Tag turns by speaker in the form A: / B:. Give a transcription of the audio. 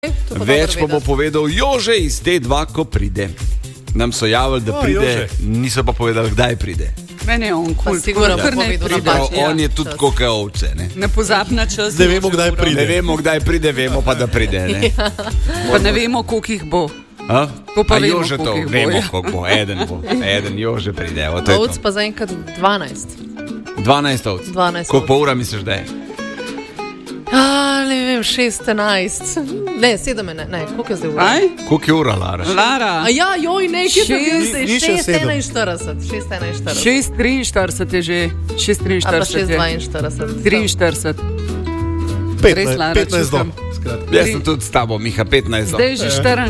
A: Več pa bo povedal Jože iz T2, ko pride. Nam so javili, da pride,
B: Jože.
A: niso pa povedali, kdaj pride.
C: Meni je on
D: Pa
C: kul,
D: sigurno
C: kar
D: bo
C: ne
D: povedal
C: pride.
D: napačno.
A: On je tudi kot ovce. Ne?
C: Ne pozab na čas.
B: Zdaj vemo, kdaj pride.
A: Ne vemo, kdaj pride, vemo pa, da pride. Ne?
C: Pa ne vemo, koliko jih bo.
A: A?
C: To pa
A: A
C: vemo,
A: Jože
C: koliko
A: to,
C: jih bo,
A: vemo,
C: ja.
A: koliko bo. Eden Jože pride. Evo, to je
D: Ovc
A: to.
D: pa zaenkrat 12.
A: 12 ovc.
D: 12
A: Koliko pa
D: ovc.
A: ura misliš, da je?
D: Ne vem, 6-11. Ne, 7, ne, koliko je zdaj ura?
C: Aj?
A: Koliko je ura, Lara?
C: Lara.
D: A ja, joj, nekaj sem bil
C: Šest-
D: zdaj,
B: ni še
D: 6-41. 6-41.
C: 6:43 je že.
D: A pa
C: 6:43 je.
D: 6-42.
C: 43. Res, Lara,
B: 15 do.
C: čakam.
B: Skratka.
A: Jaz sem tudi s tabo, Miha, 15 do.
C: Zdaj je že